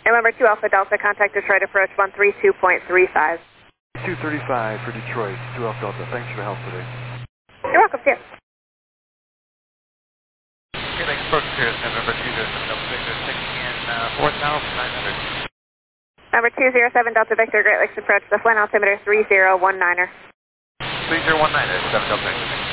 November 2 Alpha Delta, contact Detroit approach 132.35. 235 for Detroit, 2 Alpha Delta. Thanks for the help today. You're welcome, too. Okay, next approach here is November 207 Delta Victor, taking in 4,900. Number 207 Delta Victor, Great Lakes approach, the flight altimeter 3019er. 3019er, 7 Delta Victor.